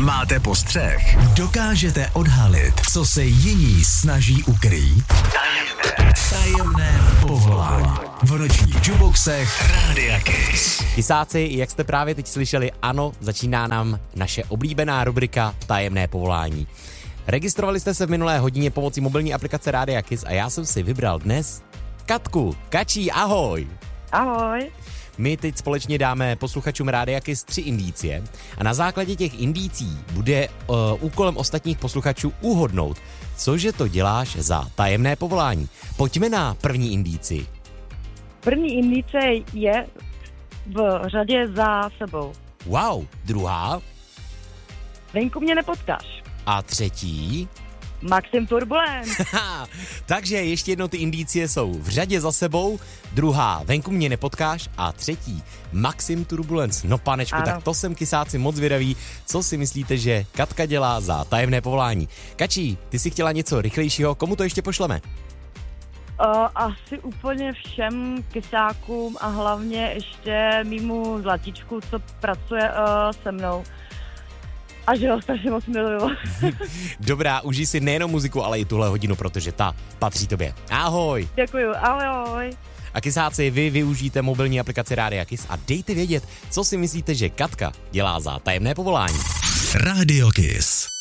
Máte postřeh? Dokážete odhalit, co se jiní snaží ukrýt? Tajemné povolání. V nočních juboxech Rádia Kiss. Kisáci, jak jste právě teď slyšeli, ano, začíná nám naše oblíbená rubrika Tajemné povolání. Registrovali jste se v minulé hodině pomocí mobilní aplikace Rádia Kiss a já jsem si vybral dnes Katku. Kačí, ahoj. Ahoj. My teď společně dáme posluchačům Rádia Kiss 3 indicie a na základě těch indicí bude úkolem ostatních posluchačů uhodnout, cože to děláš za tajemné povolání. Pojďme na první indici. První indice je v řadě za sebou. Wow, druhá. Venku mě nepotkáš. A třetí. Maxim Turbulence. Takže ještě jednou ty indicie jsou v řadě za sebou, druhá venku mě nepotkáš a třetí Maxim Turbulence. No panečku, ano. Tak to jsem Kisáci moc zvědavý, co si myslíte, že Katka dělá za tajemné povolání. Kačí, ty si chtěla něco rychlejšího, komu to ještě pošleme? Asi úplně všem Kisákům a hlavně ještě mýmu Zlatičku, co pracuje se mnou. A že ho strašně moc miluju. Dobrá, užij si nejenom muziku, ale i tuhle hodinu, protože ta patří tobě. Ahoj. Děkuju, ahoj. A Kisáci, vy využijte mobilní aplikaci Rádia Kiss a dejte vědět, co si myslíte, že Katka dělá za tajemné povolání. Rádio Kiss.